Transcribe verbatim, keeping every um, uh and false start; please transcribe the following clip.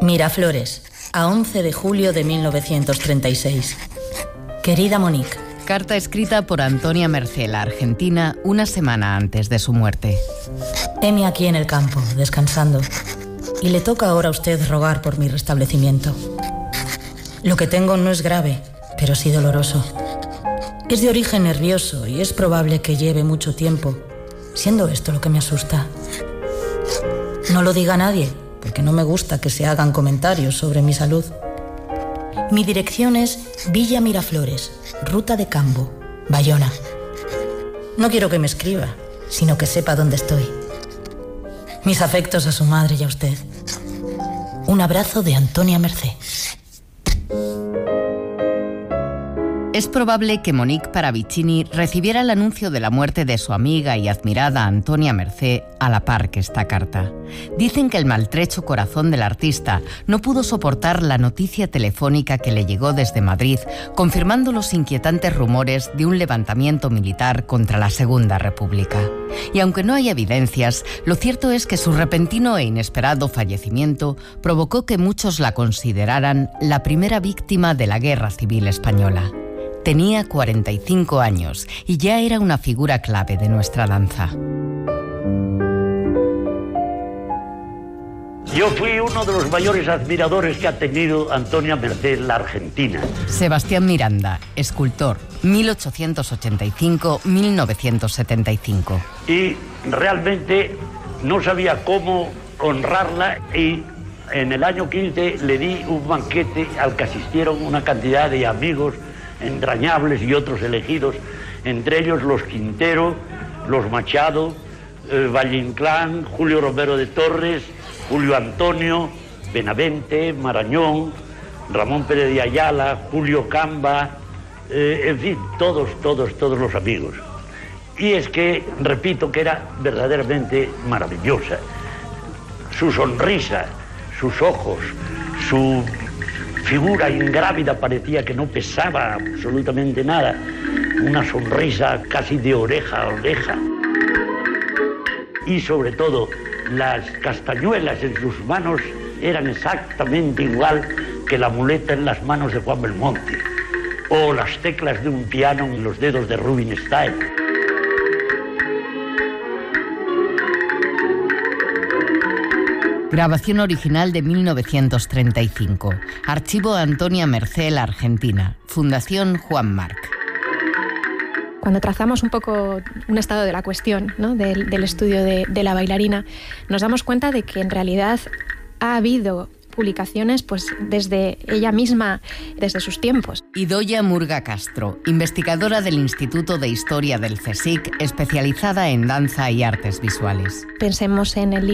Miraflores, a once de julio de mil novecientos treinta y seis. Querida Monique. Carta escrita por Antonia Mercé, la argentina, una semana antes de su muerte. Heme aquí en el campo, descansando. Y le toca ahora a usted rogar por mi restablecimiento. Lo que tengo no es grave, pero sí doloroso. Es de origen nervioso y es probable que lleve mucho tiempo, siendo esto lo que me asusta. No lo diga a nadie, porque no me gusta que se hagan comentarios sobre mi salud. Mi dirección es Villa Miraflores, Ruta de Cambo, Bayona. No quiero que me escriba, sino que sepa dónde estoy. Mis afectos a su madre y a usted. Un abrazo de Antonia Mercé. Es probable que Monique Paravicini recibiera el anuncio de la muerte de su amiga y admirada Antonia Mercé a la par que esta carta. Dicen que el maltrecho corazón del artista no pudo soportar la noticia telefónica que le llegó desde Madrid, confirmando los inquietantes rumores de un levantamiento militar contra la Segunda República. Y aunque no hay evidencias, lo cierto es que su repentino e inesperado fallecimiento provocó que muchos la consideraran la primera víctima de la Guerra Civil Española. Tenía cuarenta y cinco años y ya era una figura clave de nuestra danza. Yo fui uno de los mayores admiradores que ha tenido Antonia Mercé, la argentina. Sebastián Miranda, escultor, mil ochocientos ochenta y cinco a mil novecientos setenta y cinco. Y realmente no sabía cómo honrarla y en el año quince le di un banquete al que asistieron una cantidad de amigos entrañables y otros elegidos, entre ellos los Quintero, los Machado, eh, Valle Inclán, Julio Romero de Torres, Julio Antonio, Benavente, Marañón, Ramón Pérez de Ayala, Julio Camba, eh, en fin, todos, todos, todos los amigos. Y es que, repito, que era verdaderamente maravillosa. Su sonrisa, sus ojos, su figura ingrávida parecía que no pesaba absolutamente nada. Una sonrisa casi de oreja a oreja. Y sobre todo, las castañuelas en sus manos eran exactamente igual que la muleta en las manos de Juan Belmonte. O las teclas de un piano en los dedos de Rubinstein. Grabación original de mil novecientos treinta y cinco. Archivo Antonia Mercé, la argentina. Fundación Juan Marc. Cuando trazamos un poco un estado de la cuestión, ¿no? del, del estudio de, de la bailarina, nos damos cuenta de que en realidad ha habido publicaciones pues desde ella misma, desde sus tiempos. Idoia Murga Castro, investigadora del Instituto de Historia del CSIC, especializada en danza y artes visuales. Pensemos en el